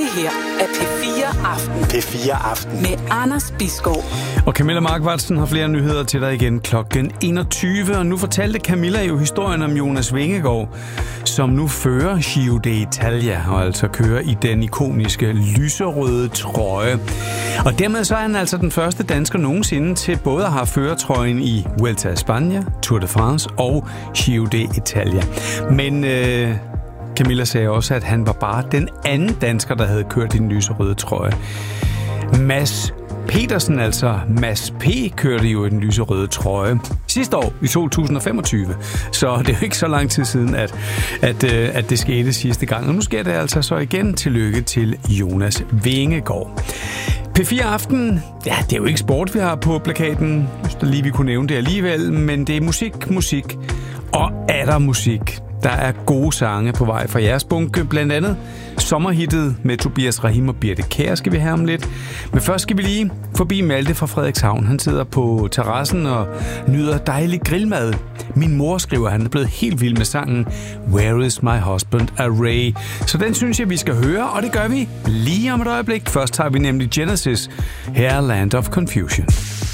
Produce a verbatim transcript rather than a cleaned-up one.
her er P fire Aften. P fire Aften. Med Anders Bisgaard. Og Camilla Markvartsen har flere nyheder til dig igen klokken enogtyve. Og nu fortalte Camilla jo historien om Jonas Vingegaard, som nu fører Giro d'Italia og altså kører i den ikoniske lyserøde trøje. Og dermed så er han altså den første dansker nogensinde til både at have førertrøjen i Vuelta a España, Tour de France og Giro d'Italia. Men øh, Camilla sagde også, at han var bare den anden dansker, der havde kørt i den lyserøde trøje. Mads Petersen, altså Mads P., kørte jo i den lyserøde trøje sidste år i to tusind og femogtyve. Så det er jo ikke så lang tid siden, at, at, at det skete sidste gang. Og nu sker det altså så igen. Tillykke til Jonas Vingegaard. P fire Aften, ja, det er jo ikke sport, vi har på plakaten. Hvis der lige vi kunne nævne det alligevel, men det er musik, musik og atter musik. Der er gode sange på vej fra jeres bunke, blandt andet sommerhittet med Tobias Rahim og Birte Kjær skal vi have om lidt. Men først skal vi lige forbi Malte fra Frederikshavn. Han sidder på terrassen og nyder dejlig grillmad. Min mor skriver, han er blevet helt vild med sangen Where is my husband Array. Så den synes jeg, vi skal høre, og det gør vi lige om et øjeblik. Først tager vi nemlig Genesis, Her Land of Confusion.